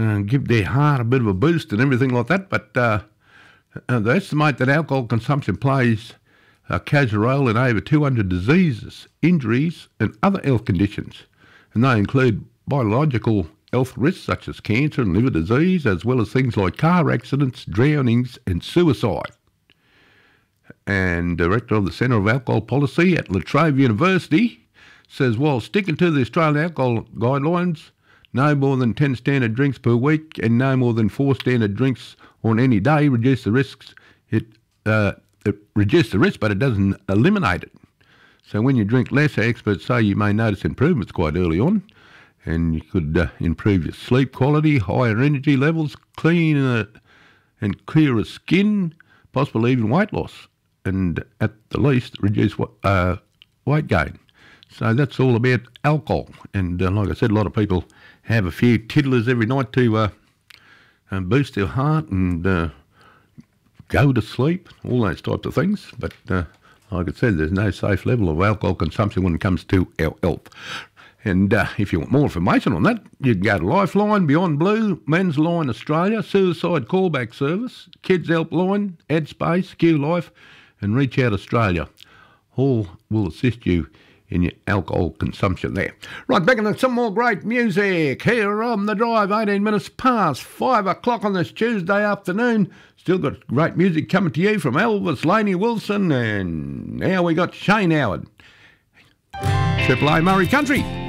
give their heart a bit of a boost and everything like that. But they estimate that alcohol consumption plays a casual role in over 200 diseases, injuries and other health conditions. And they include biological health risks such as cancer and liver disease, as well as things like car accidents, drownings and suicide. And Director of the Centre of Alcohol Policy at La Trobe University says while sticking to the Australian alcohol guidelines, no more than 10 standard drinks per week and no more than 4 standard drinks on any day reduce the risks. It reduces the risk, but it doesn't eliminate it. So when you drink less, experts say you may notice improvements quite early on, and you could improve your sleep quality, higher energy levels, cleaner and clearer skin, possibly even weight loss, and at the least reduce weight gain. So that's all about alcohol. And like I said, a lot of people have a few tiddlers every night to boost their heart and go to sleep, all those types of things. But like I said, there's no safe level of alcohol consumption when it comes to our health. And if you want more information on that, you can go to Lifeline, Beyond Blue, Men's Line Australia, Suicide Callback Service, Kids Helpline, Headspace, Q Life, and Reach Out Australia. All will assist you in your alcohol consumption there. Right, back into some more great music here on The Drive, 18 minutes past 5 o'clock on this Tuesday afternoon. Still got great music coming to you from Elvis, Lainey Wilson, and now we got Shane Howard. Triple A Murray Country.